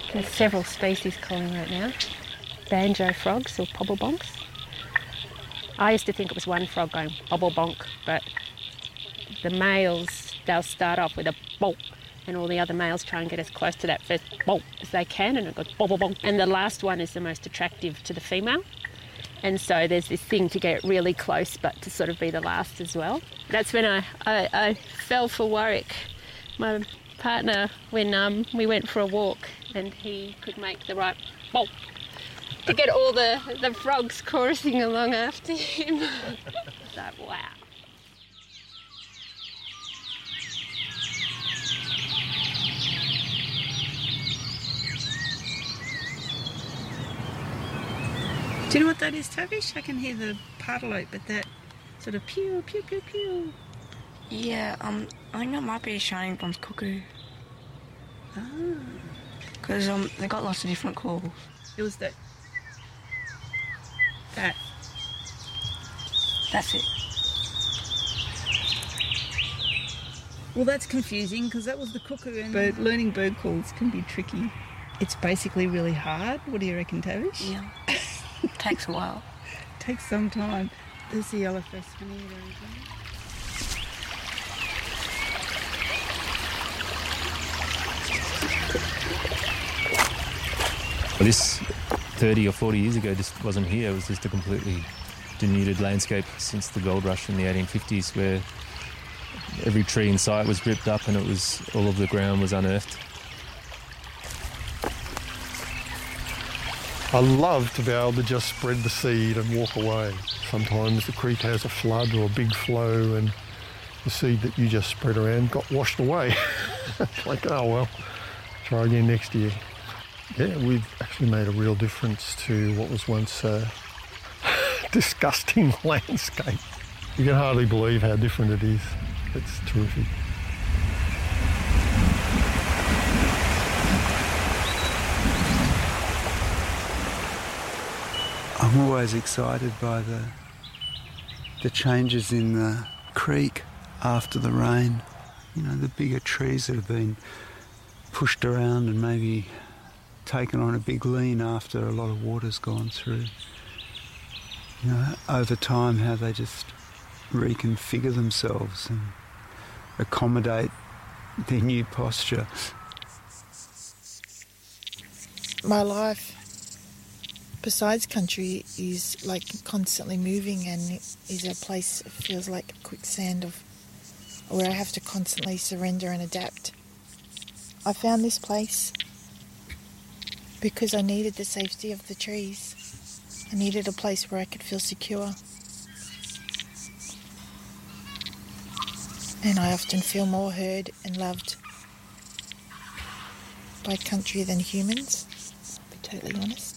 There's several species calling right now. Banjo frogs or pobblebonks. I used to think it was one frog going bobble-bonk, but the males, they'll start off with a bonk, and all the other males try and get as close to that first bonk as they can, and it goes bobble-bonk. And the last one is the most attractive to the female. And so there's this thing to get really close, but to sort of be the last as well. That's when I fell for Warwick, my partner, when we went for a walk, and he could make the right bonk to get all the frogs chorusing along after him. So, wow. Do you know what that is, Tavish? I can hear the pardalote, but that sort of pew, pew, pew, pew. Yeah, I think that might be a Shining Bronze cuckoo. Ah. Because they got lots of different calls. It was that. That's it. Well, that's confusing because that was the cuckoo, and learning bird calls can be tricky. It's basically really hard. What do you reckon, Tavish? Yeah. Takes a while. Takes some time. There's the yellowfaced honey there again. This 30 or 40 years ago just wasn't here. It was just a completely denuded landscape since the gold rush in the 1850s, where every tree in sight was ripped up and it was all of the ground was unearthed. I love to be able to just spread the seed and walk away. Sometimes the creek has a flood or a big flow and the seed that you just spread around got washed away. It's like, oh well, try again next year. Yeah, we've actually made a real difference to what was once a disgusting landscape. You can hardly believe how different it is. It's terrific. I'm always excited by the changes in the creek after the rain. You know, the bigger trees that have been pushed around and maybe taken on a big lean after a lot of water's gone through. You know, over time how they just reconfigure themselves and accommodate their new posture. My life besides country is like constantly moving, and is a place that feels like a quicksand of where I have to constantly surrender and adapt. I found this place because I needed the safety of the trees. I needed a place where I could feel secure. And I often feel more heard and loved by country than humans, to be totally honest.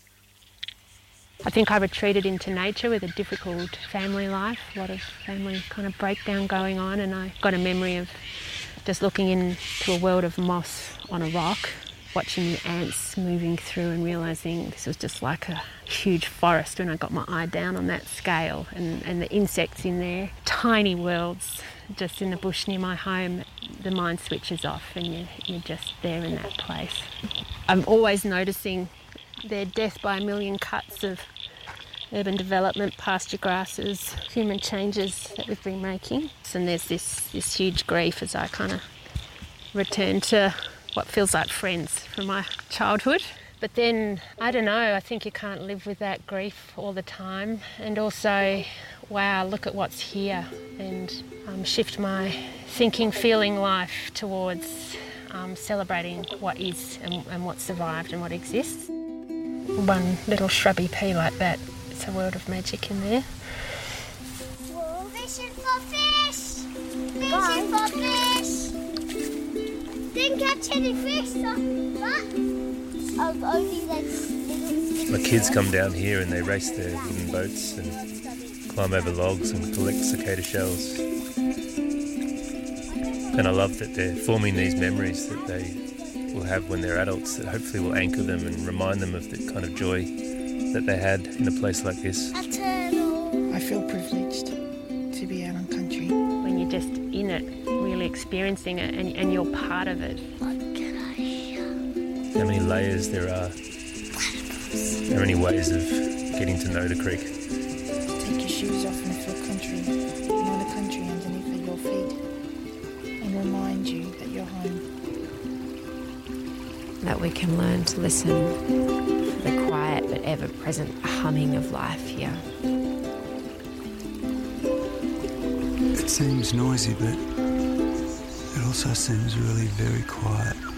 I think I retreated into nature with a difficult family life, a lot of family kind of breakdown going on, and I got a memory of just looking into a world of moss on a rock, watching the ants moving through and realising this was just like a huge forest when I got my eye down on that scale, and the insects in there, tiny worlds just in the bush near my home. The mind switches off and you're just there in that place. I'm always noticing their death by a million cuts of urban development, pasture grasses, human changes that we've been making. And there's this huge grief as I kind of return to what feels like friends from my childhood. But then, I don't know, I think you can't live with that grief all the time. And also, wow, look at what's here, and shift my thinking, feeling life towards celebrating what is and what survived and what exists. One little shrubby pea like that, it's a world of magic in there. Whoa, fishing for fish! Fishing for fish! Didn't catch any fish, but only like My kids come down here and they race their wooden boats and climb over logs and collect cicada shells. And I love that they're forming these memories that they will have when they're adults, that hopefully will anchor them and remind them of the kind of joy that they had in a place like this. I feel privileged to be out on country. When you're just in it, really experiencing it, and you're part of it. What can I hear? how many layers there are, how many ways of getting to know the creek. Take your shoes off and feel country, not a country underneath of your feet, and remind you that you're home. That we can learn to listen for the quiet but ever-present humming of life here. It seems noisy, but it also seems really very quiet.